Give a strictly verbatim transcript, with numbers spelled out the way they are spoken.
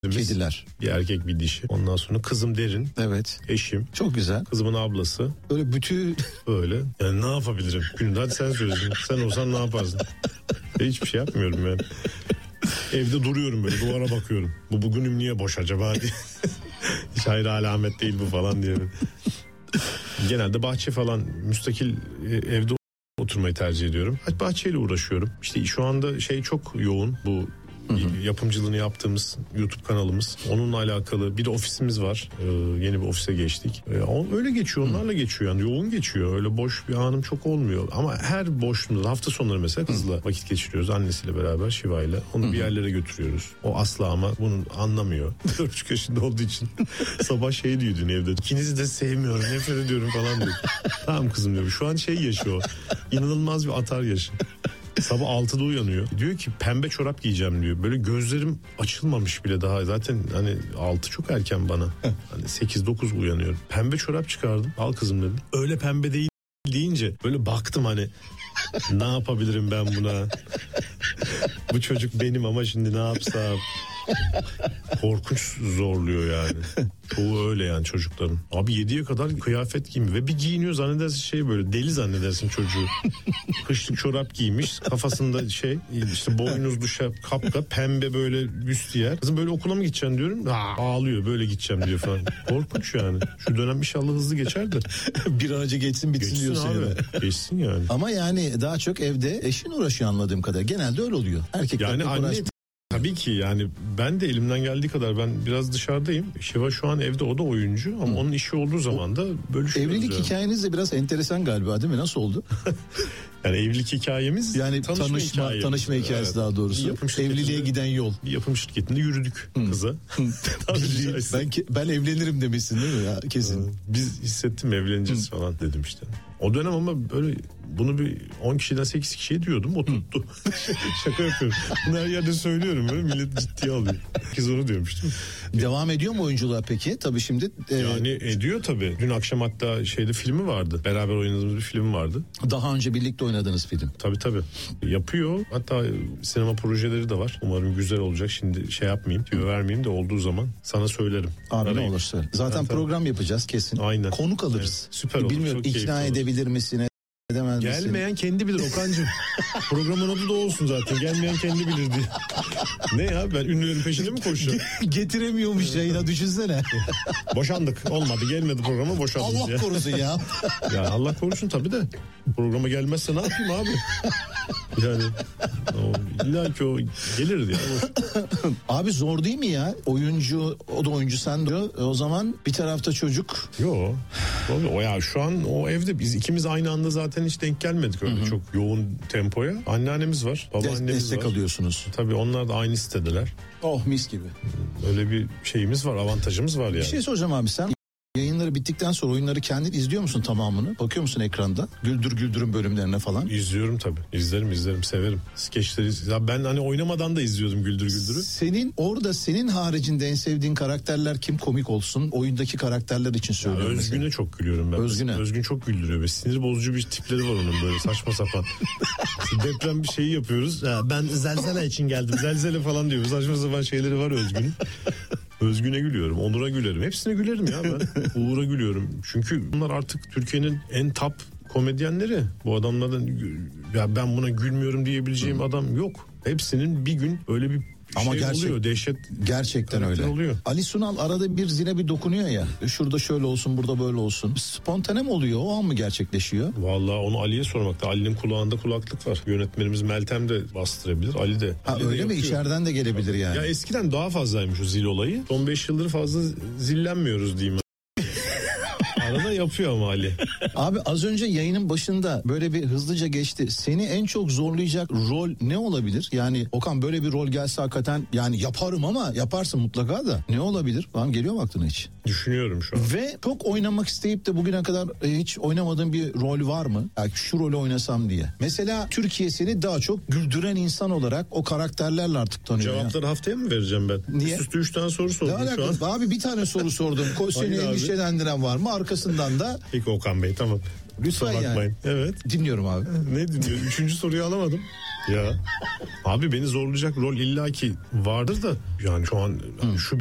Kediler. Bir erkek bir dişi. Ondan sonra kızım Derin. Evet. Eşim. Çok güzel. Kızımın ablası. Böyle bütün... Böyle. Yani ne yapabilirim? Günde hadi sen söyleyeceksin. Sen olsan ne yaparsın? Ben hiçbir şey yapmıyorum yani. Evde duruyorum böyle, duvara bakıyorum. Bu bugünüm niye boş acaba diye. Hiç hayır alamet değil bu falan diye. Genelde bahçe falan, müstakil evde oturmayı tercih ediyorum. Hadi bahçeyle uğraşıyorum. İşte şu anda şey çok yoğun, bu Hı hı. yapımcılığını yaptığımız YouTube kanalımız. Onunla alakalı bir de ofisimiz var. Ee, yeni bir ofise geçtik. Ee, öyle geçiyor, onlarla geçiyor yani, yoğun geçiyor. Öyle boş bir anım çok olmuyor. Ama her boşluğunda, hafta sonları mesela kızla hı. vakit geçiriyoruz. Annesiyle beraber, Şiva'yla. Onu hı. bir yerlere götürüyoruz. O asla ama bunu anlamıyor. dört buçuk yaşında olduğu için. Sabah şey diyor dün evde. İkinizi de sevmiyorum, nefret ediyorum falan diyor. Tamam kızım diyor. Şu an şey yaşıyor. İnanılmaz bir atar yaşı. Sabah altıda uyanıyor. Diyor ki pembe çorap giyeceğim diyor. Böyle gözlerim açılmamış bile daha. Zaten hani altı çok erken bana. Hani sekiz dokuz uyanıyorum. Pembe çorap çıkardım. Al kızım dedim. Öyle pembe değil deyince böyle baktım hani ne yapabilirim ben buna? Bu çocuk benim ama şimdi ne yapsam? Korkunç zorluyor yani. Çoğu öyle yani çocukların. Abi yediye kadar kıyafet giymiyor ve bir giyiniyor zannedersin şey, böyle deli zannedersin çocuğu. Kışlık çorap giymiş, kafasında şey işte boynuzlu şapka, pembe böyle büstiyer. Kızım böyle okula mı gideceksin diyorum. Aa, ağlıyor, böyle gideceğim diyor falan. Korkunç yani. Şu dönem inşallah hızlı geçer de. Bir an önce geçsin bitsin geçsin diyorsun abi. Yani. Geçsin yani. Ama yani daha çok evde eşin uğraşıyor anladığım kadar. Genelde öyle oluyor. Erkekler yani anne uğraş... Tabii ki yani ben de elimden geldiği kadar, ben biraz dışarıdayım. Şiva şu an evde, o da oyuncu ama Hı. onun işi olduğu zaman da bölüşüyoruz. Evlilik yani. Hikayeniz de biraz enteresan galiba değil mi? Nasıl oldu? Yani evlilik hikayemiz yani tanışma, tanışma hikayemiz, tanışma hikayesi evet. Daha doğrusu. Evliliğe giden yol. Bir yapım şirketinde yürüdük Hı. kıza. ben ben evlenirim demişsin değil mi ya, kesin. Biz hissettim evleneceğiz Hı. falan dedim işte. O dönem ama böyle bunu bir on kişiden sekiz kişiye diyordum, o tuttu. Şaka yapıyorum. Bunu her yerde söylüyorum, böyle millet ciddiye alıyor. Herkes onu diyormuş değil mi? Devam ediyor mu oyunculuğa peki? Tabii şimdi. E... Yani ediyor tabii. Dün akşam hatta şeyde filmi vardı. Beraber oynadığımız bir film vardı. Daha önce birlikte oynadığınız film. Tabii tabii. Yapıyor. Hatta sinema projeleri de var. Umarım güzel olacak. Şimdi şey yapmayayım, tüyo vermeyeyim de olduğu zaman sana söylerim. Abi arayayım. Ne olur söyle. Zaten yani, program tabii. Yapacağız kesin. Aynen. Konuk alırız. Evet, süper olur. Bilmiyorum ikna edebilir misin? Gelmeyen kendi bilir Okan'cığım. Programın adı da olsun zaten. Gelmeyen kendi bilir diye. Ne ya, ben ünlülerin peşinde mi koşacağım? Getiremiyormuş yayına, düşünsene. Boşandık. Olmadı, gelmedi programa, boşandık. Allah ya. korusun ya. Ya Allah korusun tabii de. Programa gelmezse ne yapayım abi? Yani o, illa ki o gelirdi ya. Abi zor değil mi ya? Oyuncu, o da oyuncu, sen de o zaman bir tarafta çocuk. Yo. O ya şu an o evde biz ikimiz aynı anda zaten hiç denk gelmedik öyle Hı-hı. çok yoğun tempoya. Anneannemiz var, babaannemiz Des- destek var. Destek alıyorsunuz. Tabii onlar da aynı sitedeler. Oh mis gibi. Öyle bir şeyimiz var, avantajımız var yani. Bir şey soracağım abi, sen yayınları bittikten sonra oyunları kendin izliyor musun tamamını? Bakıyor musun ekranda? Güldür Güldür'ün bölümlerine falan. İzliyorum tabii. İzlerim izlerim severim. Skeçleri. Ya ben hani oynamadan da izliyordum Güldür Güldür'ü. Senin orada senin haricinde en sevdiğin karakterler kim, komik olsun? Oyundaki karakterler için söylüyorum. Ya Özgün'e mesela. Çok gülüyorum ben. Özgün'e. Özgün çok güldürüyor. Ve sinir bozucu bir tipleri var onun, böyle saçma sapan. Deprem bir şeyi yapıyoruz. Ya ben zelzele için geldim. Zelzele falan diyor. Saçma sapan şeyleri var Özgün'ün. Özgün'e gülüyorum, Onur'a gülerim. Hepsine gülerim ya ben. Uğur'a gülüyorum. Çünkü bunlar artık Türkiye'nin en top komedyenleri. Bu adamlardan ya ben buna gülmüyorum diyebileceğim Hı. adam yok. Hepsinin bir gün öyle bir Ama şey gerçek, oluyor, dehşet. Gerçekten öyle. Oluyor. Ali Sunal arada bir zine bir dokunuyor ya. Şurada şöyle olsun, burada böyle olsun. Spontane mi oluyor? O an mı gerçekleşiyor? Vallahi onu Ali'ye sormakta. Ali'nin kulağında kulaklık var. Yönetmenimiz Meltem de bastırabilir. Ali de. Ha, Ali öyle de mi? İçeriden de gelebilir yani. Ya eskiden daha fazlaymış o zil olayı. Son beş yıldır fazla zillenmiyoruz diyeyim. Arada yapıyor ama Ali. Abi az önce yayının başında böyle bir hızlıca geçti. Seni en çok zorlayacak rol ne olabilir? Yani Okan böyle bir rol gelse hakikaten yani yaparım, ama yaparsın mutlaka da. Ne olabilir? Lan geliyor mu aklına hiç? Düşünüyorum şu an. Ve çok oynamak isteyip de bugüne kadar hiç oynamadığın bir rol var mı? Yani şu rolü oynasam diye. Mesela Türkiye seni daha çok güldüren insan olarak o karakterlerle artık tanıyor. Cevapları ya. Haftaya mı vereceğim ben? Niye? Üst üste üç tane soru sordum şu an. Abi bir tane soru sordum. Seni endişelendiren var mı? Arkasından da. Peki Okan Bey, tamam. Lütfen yani. Evet. Dinliyorum abi. Ne dinliyorum? Üçüncü soruyu alamadım. Ya abi beni zorlayacak rol illaki vardır da yani şu an şu